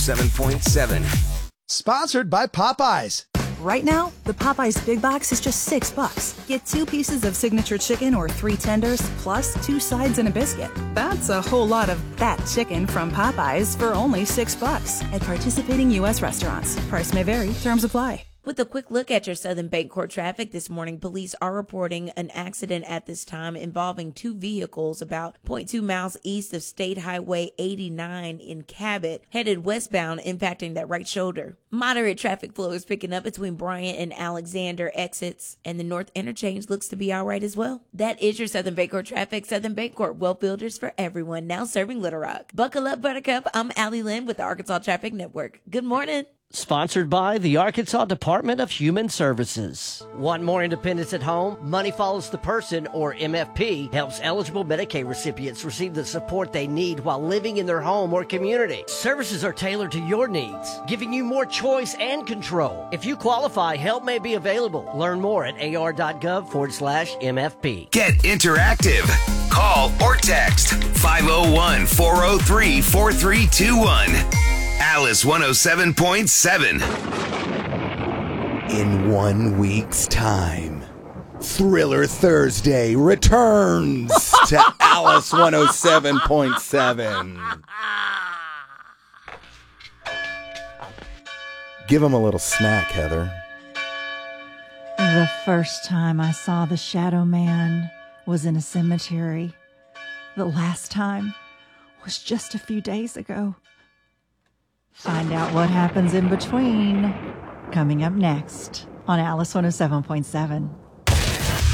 7.7. Sponsored by Popeyes. Right now, the Popeyes Big Box is just $6. Get 2 pieces of signature chicken or 3 tenders, plus 2 sides and a biscuit. That's a whole lot of that chicken from Popeyes for only $6 at participating U.S. restaurants. Price may vary. Terms apply. With a quick look at your Southern Bancorp traffic this morning, police are reporting an accident at this time involving 2 vehicles about 0.2 miles east of State Highway 89 in Cabot, headed westbound, impacting that right shoulder. Moderate traffic flow is picking up between Bryant and Alexander exits, and the North Interchange looks to be all right as well. That is your Southern Bancorp traffic. Southern Bancorp, wealth builders for everyone, now serving Little Rock. Buckle up, Buttercup. I'm Allie Lynn with the Arkansas Traffic Network. Good morning. Sponsored by the Arkansas Department of Human Services. Want more independence at home? Money Follows the Person, or MFP, helps eligible Medicaid recipients receive the support they need while living in their home or community. Services are tailored to your needs, giving you more choice and control. If you qualify, help may be available. Learn more at ar.gov/MFP. Get interactive. Call or text 501-403-4321. Alice 107.7. In 1 week's time, Thriller Thursday returns to Alice 107.7. Give him a little snack, Heather. The first time I saw the Shadow Man was in a cemetery. The last time was just a few days ago. Find out what happens in between. Coming up next on Alice 107.7.